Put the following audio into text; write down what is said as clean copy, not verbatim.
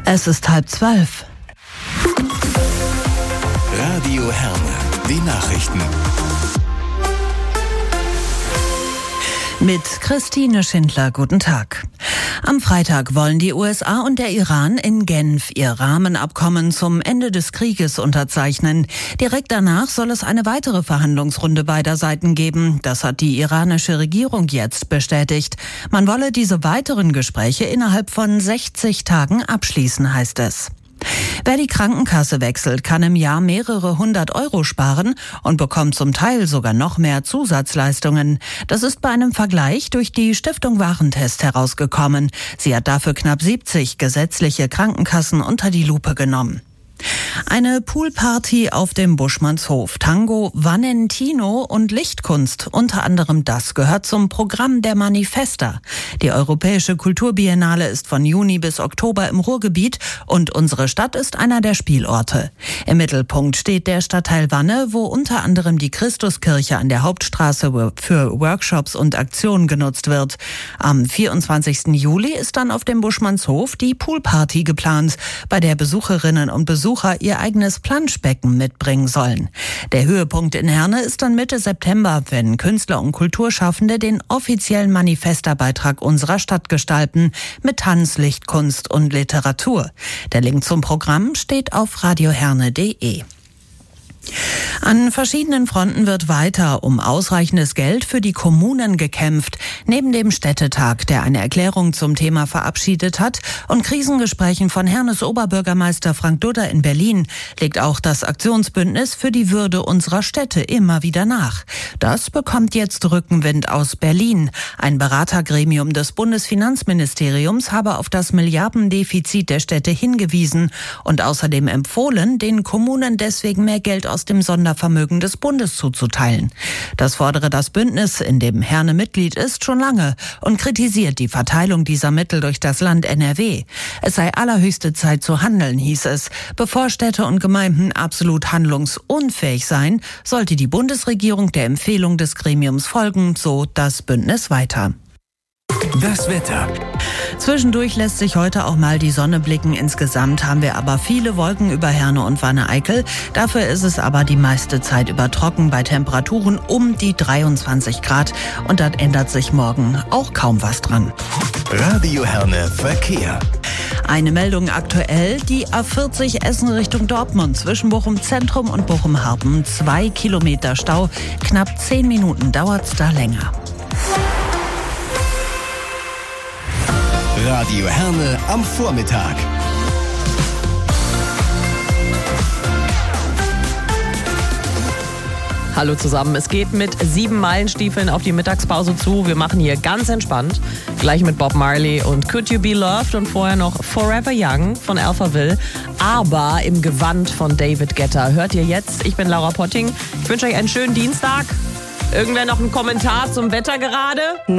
Es ist 11:30. Radio Herne, die Nachrichten. Mit Christine Schindler, guten Tag. Am Freitag wollen die USA und der Iran in Genf ihr Rahmenabkommen zum Ende des Krieges unterzeichnen. Direkt danach soll es eine weitere Verhandlungsrunde beider Seiten geben. Das hat die iranische Regierung jetzt bestätigt. Man wolle diese weiteren Gespräche innerhalb von 60 Tagen abschließen, heißt es. Wer die Krankenkasse wechselt, kann im Jahr mehrere 100 € sparen und bekommt zum Teil sogar noch mehr Zusatzleistungen. Das ist bei einem Vergleich durch die Stiftung Warentest herausgekommen. Sie hat dafür knapp 70 gesetzliche Krankenkassen unter die Lupe genommen. Eine Poolparty auf dem Buschmannshof, Tango, Valentino und Lichtkunst. Unter anderem das gehört zum Programm der Manifesta. Die Europäische Kulturbiennale ist von Juni bis Oktober im Ruhrgebiet und unsere Stadt ist einer der Spielorte. Im Mittelpunkt steht der Stadtteil Wanne, wo unter anderem die Christuskirche an der Hauptstraße für Workshops und Aktionen genutzt wird. Am 24. Juli ist dann auf dem Buschmannshof die Poolparty geplant, bei der Besucherinnen und Besucher ihr eigenes Planschbecken mitbringen sollen. Der Höhepunkt in Herne ist dann Mitte September, wenn Künstler und Kulturschaffende den offiziellen Manifesta-Beitrag unserer Stadt gestalten, mit Tanz, Lichtkunst und Literatur. Der Link zum Programm steht auf radioherne.de. An verschiedenen Fronten wird weiter um ausreichendes Geld für die Kommunen gekämpft. Neben dem Städtetag, der eine Erklärung zum Thema verabschiedet hat, und Krisengesprächen von Hernes Oberbürgermeister Frank Dudder in Berlin, legt auch das Aktionsbündnis für die Würde unserer Städte immer wieder nach. Das bekommt jetzt Rückenwind aus Berlin. Ein Beratergremium des Bundesfinanzministeriums habe auf das Milliardendefizit der Städte hingewiesen und außerdem empfohlen, den Kommunen deswegen mehr Geld aus dem Sondervermögen des Bundes zuzuteilen. Das fordere das Bündnis, in dem Herne Mitglied ist, schon lange und kritisiert die Verteilung dieser Mittel durch das Land NRW. Es sei allerhöchste Zeit zu handeln, hieß es. Bevor Städte und Gemeinden absolut handlungsunfähig seien, sollte die Bundesregierung der Empfehlung des Gremiums folgen, so das Bündnis weiter. Das Wetter. Zwischendurch lässt sich heute auch mal die Sonne blicken. Insgesamt haben wir aber viele Wolken über Herne und Wanne-Eickel. Dafür ist es aber die meiste Zeit über trocken bei Temperaturen um die 23 Grad. Und dann ändert sich morgen auch kaum was dran. Radio Herne Verkehr. Eine Meldung aktuell, die A40 Essen Richtung Dortmund zwischen Bochum Zentrum und Bochum Harpen. 2 Kilometer Stau, knapp 10 Minuten dauert's da länger. Radio Herne am Vormittag. Hallo zusammen, es geht mit 7 Meilenstiefeln auf die Mittagspause zu. Wir machen hier ganz entspannt, gleich mit Bob Marley und Could You Be Loved und vorher noch Forever Young von Alphaville, aber im Gewand von David Guetta. Hört ihr jetzt, ich bin Laura Potting. Ich wünsche euch einen schönen Dienstag. Irgendwer noch einen Kommentar zum Wetter gerade?